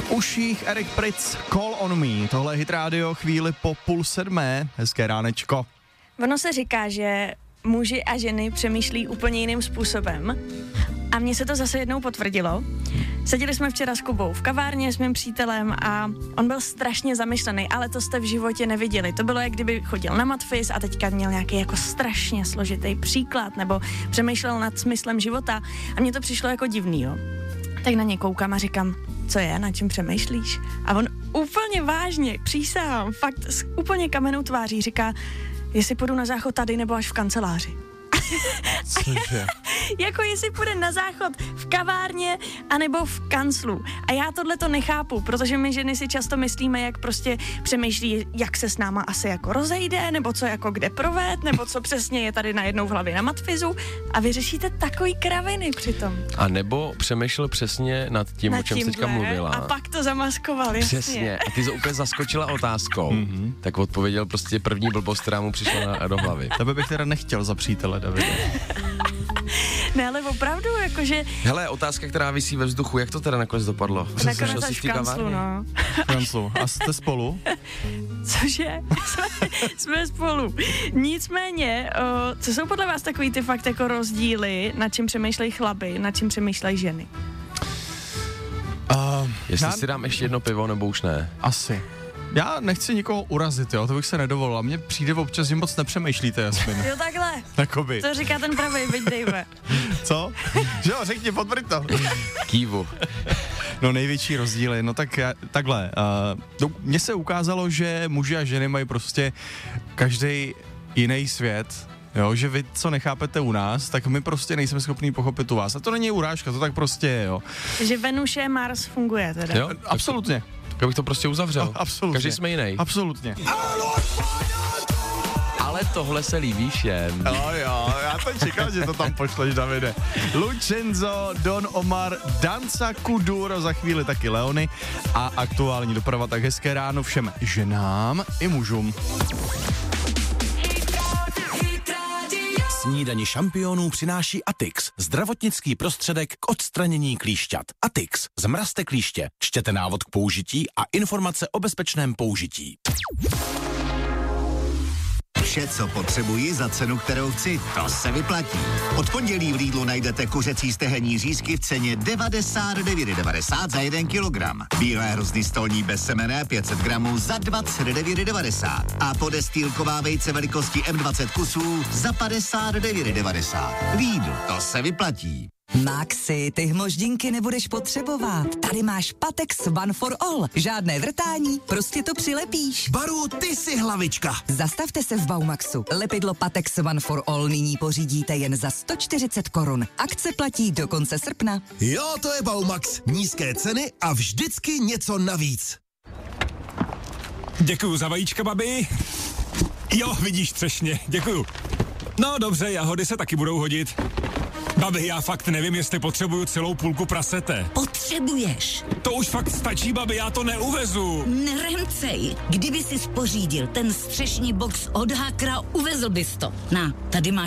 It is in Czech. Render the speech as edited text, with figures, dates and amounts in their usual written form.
uších Erik Pritz, Call on Me. Tohle je Hit Radio, chvíli po 6:30. Hezké ránečko. Ono se říká, že muži a ženy přemýšlí úplně jiným způsobem. A mně se to zase jednou potvrdilo. Seděli jsme včera s Kubou v kavárně s mým přítelem a on byl strašně zamyšlený, ale to jste v životě neviděli. To bylo, jak kdyby chodil na matfiz a teďka měl nějaký jako strašně složitý příklad nebo přemýšlel nad smyslem života a mně to přišlo jako divný, jo. Tak na něj koukám a říkám, co je, nad čím přemýšlíš? A on úplně vážně, přísahám, fakt s úplně kamennou tváří říká, jestli půjdu na záchod tady nebo až v kanceláři. Cože? Jako jestli půjde na záchod v kavárně anebo v kanclu. A já tohle to nechápu, protože my ženy si často myslíme, jak prostě přemýšlí, jak se s náma asi jako rozejde, nebo co jako kde provést, nebo co přesně je tady najednou v hlavě na matfizu. A vy řešíte takový kraviny přitom. A nebo přemýšlel přesně nad tím, o čem jsi teďka mluvila. A pak to zamaskoval, jasně. Přesně. A ty jsi úplně zaskočila otázkou. Tak odpověděl prostě první blbost, která mu přišla do hlavy. Tebe bych teda nechtěl za přítele, Davide. Ne, ale opravdu, jakože... Hele, otázka, která visí ve vzduchu, jak to teda nakonec dopadlo? Nakonec až v kanclu, no. V kanclu. A jste spolu? Cože? Jsme spolu. Nicméně, co jsou podle vás takový ty fakt jako rozdíly, nad čím přemýšlejí chlapi, nad čím přemýšlejí ženy? Jestli si dám ještě jedno pivo, nebo už ne? Asi. Já nechci nikoho urazit, jo, to bych se nedovolil. A mně přijde občas, že moc nepřemýšlíte, Jasmin. Jo, takhle. Jakoby. To říká ten pravej, viď, Dave. Co? Že jo, řekni, potvrď to. Kývu. No největší rozdíly, no tak takhle. Mně se ukázalo, že muži a ženy mají prostě každý jiný svět. Jo, že vy, co nechápete u nás, tak my prostě nejsme schopní pochopit u vás. A to není urážka, to tak prostě je, jo. Že Venuše, Mars funguje teda. Jo? Absolutně. Tak bych to prostě uzavřel. Absolutně. Každý jsme jiný. Absolutně. Ale tohle se líbí všem. Jo, já to čekal, že to tam pošleš, Davide. Lucenzo, Don Omar, Danza Kuduro, za chvíli taky Leony a aktuální doprava. Tak hezké ráno všem ženám i mužům. Snídani šampionů přináší Atix, zdravotnický prostředek k odstranění klíšťat. Atix, zmrazte klíště, čtěte návod k použití a informace o bezpečném použití. Vše, co potřebuji za cenu, kterou chci, to se vyplatí. Od pondělí v Lidlu najdete kuřecí stehenní řízky v ceně 99,90 za 1 kilogram. Bílé hrozny stolní bez semene 500 gramů za 29,90. A podestýlková vejce velikosti M20 kusů za 59,90. Lidl, to se vyplatí. Maxi, ty hmoždinky nebudeš potřebovat. Tady máš Patex One for All. Žádné vrtání, prostě to přilepíš. Baru, ty jsi hlavička. Zastavte se v Baumaxu. Lepidlo Patex One for All nyní pořídíte jen za 140 korun. Akce platí do konce srpna. Jo, to je Baumax. Nízké ceny a vždycky něco navíc. Děkuju za vajíčka, babi. Jo, vidíš, třešně, děkuju. No dobře, jahody se taky budou hodit. Babi, já fakt nevím, jestli potřebuju celou půlku prasete. Potřebuješ. To už fakt stačí, babi, já to neuvezu. Neremcej. Kdyby si spořídil ten střešní box od Hakra, uvezl bys to. Na, tady máš